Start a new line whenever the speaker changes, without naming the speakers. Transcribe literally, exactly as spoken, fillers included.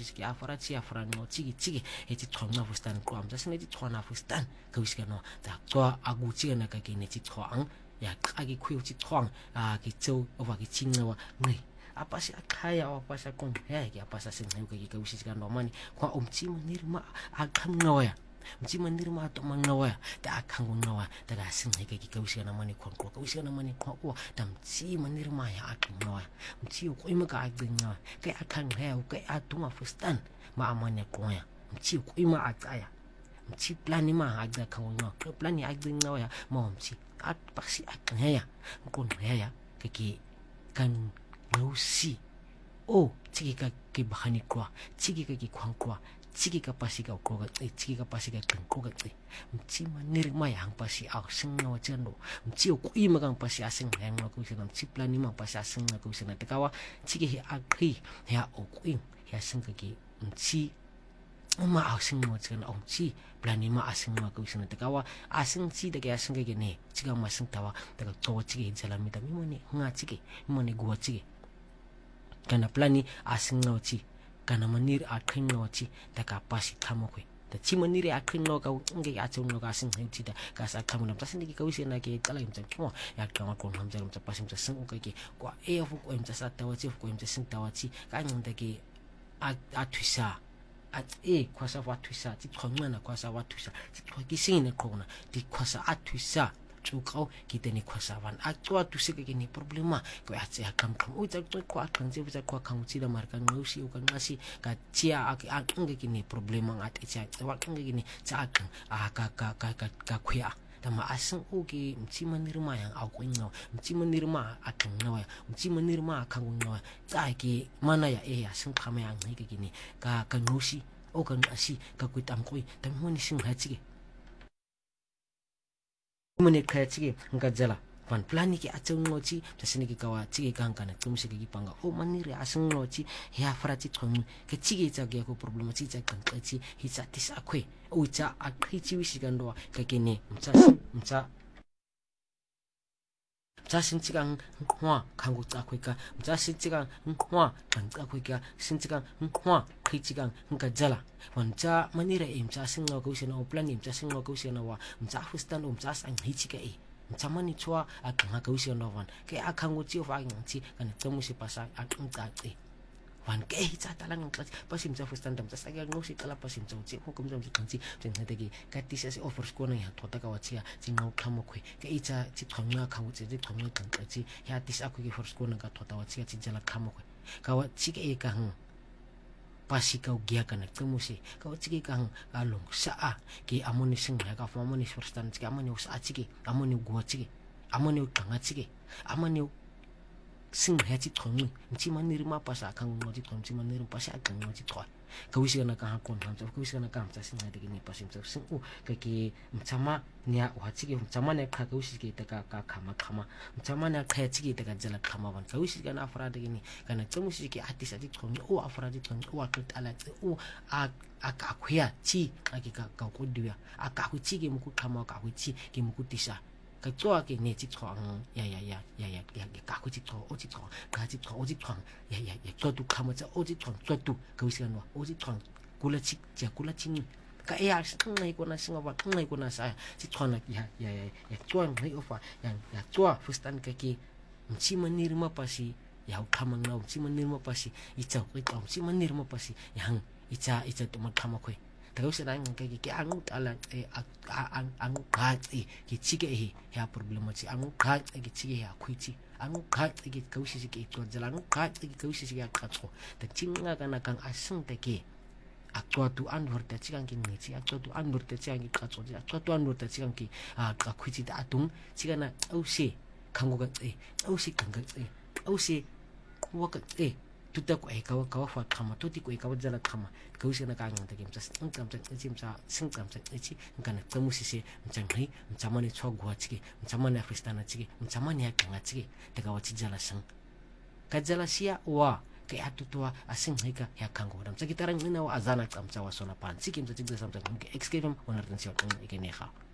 siki afara chi afara no chiki chiki e chi thongna fustan ko am jasne chi thona fustan ka wisika no ta twa agu chi na ka ki ne chi thoang ya ka ki khu chi thoang a ki chou over ki chingwa ngai apa si akaya apa sa kong he ki apa sa sing ka ki ka wisika no mani kwa um chi manirma akam noya mchi manirma to mangawa ta akang ngawa ta ga sing ka ki ka wisika na mani kon ko ka wisika na mani ko o tam chi manirma ya akang noya mchi ko ima ka akang ngawa ka akang he ka atuma fustan ma amane ko ya mchi ko ima akaya mchi plani ma agda kang ngawa ko plani agda ngawa ya mo mchi at paksi akang he ya kon he ya ka ki kan no si o chiki ka ki bahani kwa chiki ka ki kwang kwa chiki ka pasi ka ko ga chiki ka pasi ka kan ko ga mchi manir ma yang pasi a sing no chendo mchi ko i ma kang pasi a sing hang no ko sina mchi plani ma pasi a sing na ko sina te kawa chiki hi a khi ya o ko i ya sing ka ki mchi ma a sing no chendo mchi plani ma a sing no ko sina te kawa a sing chi de ka sing ka ne chika ma sing tawa te ka to chiki jala mi ta mi mo ne nga chiki mo ne gua chiki kana plani asing no chi kana manir akhin no chi ta ka pasi thamo kwe ta chi manir akhin no ka nge a chung no ka sing chi ta ka sa thamo na tasin ki ka wisi na ke kala im chang mo ya ka ma kon ham jam cha pasim cha sing ka ki ko e fu ko im cha sa ta wa chi ko im cha sing ta wa chi ka ng ta ki a a thuisa a e kwa sa wa thuisa chi thong na kwa sa wa thuisa chi thoi ki sing ne ko na di kwa sa a thuisa chukau kita ni kwasawan atwa tu sik ni problema ko atse akam kam u tak to ko akam je bisa ko akam chi da marka ngusi u kan ngasi ka chia ak akam ke ni problema at cha wa kan ke ni cha akam a ka ka ka ka khya tama asang u ki mchi manirma yang au ko ngaw mchi manirma akam ngaw mchi manirma akam ngaw ta ki mana ya e asang khama yang ni ke ni ka ka ngusi o kan asi ka ku tam koi tam honi sing ha chi mune kaya chigi nga jala van plani ki achung ngochi tasini ki kawa chigi kang kana tumsi ki panga o manire asung ngochi ya frati thong ke chigi chagi ko problem chi cha kang chi hi cha tis akwe o cha akhi chi wisi kan do ka kene mcha mcha mcha sin chigang hwa kangu cha kwe ka mcha sin chigang hwa kan cha kwe ka sin chigang hwa khi chigang nga jala wan cha manire im cha sing no ko sina o plan im cha sing no ko sina wa mcha fustan um cha sang hi chi ka e mcha mani chwa a ka ko sina wan ke a khangu chi fa ng chi kan tomu si pasa a ng ta e wan ke hi cha talang ng pasim cha fustan dam cha sa no si kala pasim cha chi ko kum jam chi kan chi chen na de gi ka ti sa offer ko na ya to ta ka wa chi ya chi ngau khamo khoi ke i cha chi thong na khangu chi chi thong na kan chi ya ti sa ko gi force ko na ka to ta wa chi chi jala khamo khoi ka wa chi ke e ka hu pasi kau gia kana kemusi kau chiki kang along saa ki amoni sing ya ka famoni forstan chiki amoni us achiki amoni gua chiki amoni kanga chiki amoni sing ya chi thong chi manir ma pasa kang no chi thong chi manir pasa kang no chi thoi ka wisi kana ka kon tham ka wisi kana ka cha sing de ni pasim cha sing u ka ki mchama nya wa chiki mchama ne kha ka wisi ki ta ka ka khama khama mchama ne kha chiki ta ka jala khama ban ka wisi kana afra de ni kana chemusi ki ati sa ti thong o afra ti thong o akut ala o a a ka khya chi a ki ka ka ko dia a ka ku chi ki mu ku khama ka ku chi ki mu ku tisa ka chwa ki ne chi thong ya ya ya ya ya ya ka ku chi thong o chi thong ka chi thong o chi thong ya ya ya to tu khama cha o chi thong to tu ka wisi kana o chi thong kula chi cha kula chi ni ka ya sing nai ko na sing wa nai ko na sa chi thong na ya ya ya ya chwa ngai ofa ya ya chwa fustan ka ki mchi manir ma pasi ya khama ngau mchi manir ma pasi i cha ko ta mchi manir ma pasi yang i cha i cha to ma khama khoi tahu sedang ke ke angu ala ang angu kat e ki chike e ya problema chi angu kat e ki chike ya khuichi angu kat e ki kausi ki to jala angu kat e ki kausi ki ya khatso ta chinga kana kang asung te ke akwa tu anur ta chigang ki ni chi akwa tu anur ta chigang ki khatso ja akwa tu anur ta chigang ki a ka khuichi ta atung chigana ausi khangu ga e ausi kanga e ausi wa ka e tuta ko e kawa kawa fa khama tuti ko e kawa jala khama kausi na ka ng ta kim sa ng kam sa chim sa sing kam sa chi ngana kamusi se mchang hai mchamani chwa gwa chi mchamani afistana chi mchamani ya kanga chi ta ka wachi jala sang ka jala sia wa ke atutua asing hai ka ya kango dam sa kitarang ina wa azana kam sa wasona pan chi kim sa chi sam sa ke excavum onar tan sia ko ikene kha